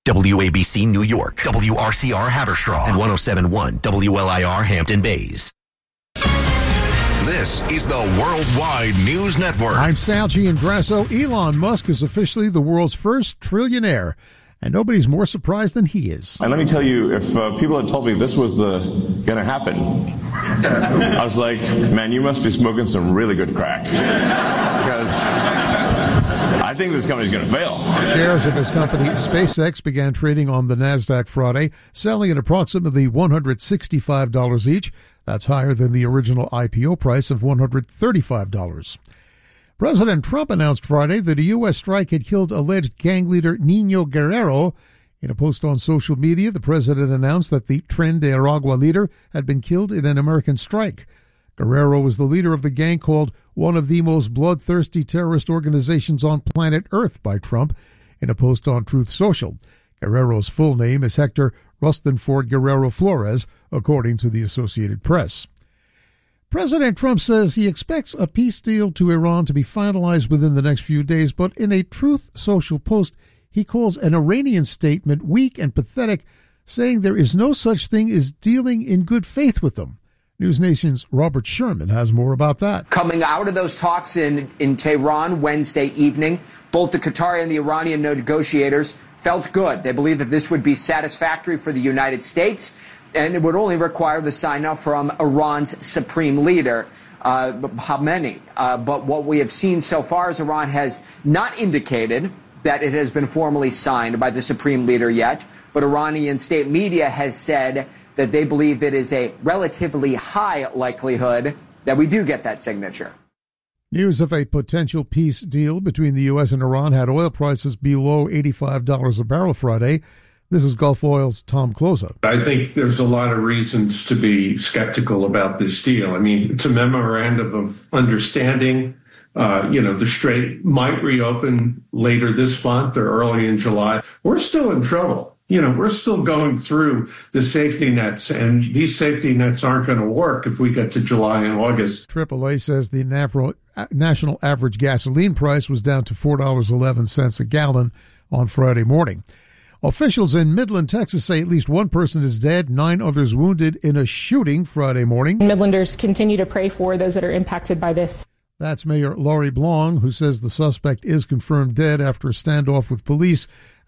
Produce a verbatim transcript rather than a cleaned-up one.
W A B C New York, W R C R Haverstraw, and one oh seven point one W L I R Hampton Bays. This is the Worldwide News Network. I'm Sal Giangrasso. Elon Musk is officially the world's first trillionaire, and nobody's more surprised than he is. And let me tell you, if uh, people had told me this was the going to happen, I was like, man, you must be smoking some really good crack. Because I think this company's going to fail. Shares of his company, SpaceX, began trading on the NASDAQ Friday, selling at approximately one hundred sixty-five dollars each. That's higher than the original I P O price of one hundred thirty-five dollars. President Trump announced Friday that a U S strike had killed alleged gang leader Nino Guerrero. In a post on social media, the president announced that the Tren de Aragua leader had been killed in an American strike. Guerrero was the leader of the gang called one of the most bloodthirsty terrorist organizations on planet Earth by Trump in a post on Truth Social. Guerrero's full name is Hector Rustenford Guerrero Flores, according to the Associated Press. President Trump says he expects a peace deal to Iran to be finalized within the next few days, but in a Truth Social post, he calls an Iranian statement weak and pathetic, saying there is no such thing as dealing in good faith with them. News Nation's Robert Sherman has more about that. Coming out of those talks in, in Tehran Wednesday evening, both the Qatari and the Iranian negotiators felt good. They believe that this would be satisfactory for the United States, and it would only require the sign-off from Iran's supreme leader, uh, Khamenei. Uh, but what we have seen so far is Iran has not indicated that it has been formally signed by the supreme leader yet, but Iranian state media has said that they believe it is a relatively high likelihood that we do get that signature. News of a potential peace deal between the U S and Iran had oil prices below eighty-five dollars a barrel Friday. This is Gulf Oil's Tom Closa. I think there's a lot of reasons to be skeptical about this deal. I mean, it's a memorandum of understanding. Uh, you know, the Strait might reopen later this month or early in July. We're still in trouble. You know, we're still going through the safety nets, and these safety nets aren't going to work if we get to July and August. triple A says the national average gasoline price was down to four dollars and eleven cents a gallon on Friday morning. Officials in Midland, Texas say at least one person is dead, nine others wounded in a shooting Friday morning. Midlanders continue to pray for those that are impacted by this. That's Mayor Laurie Blong, who says the suspect is confirmed dead after a standoff with police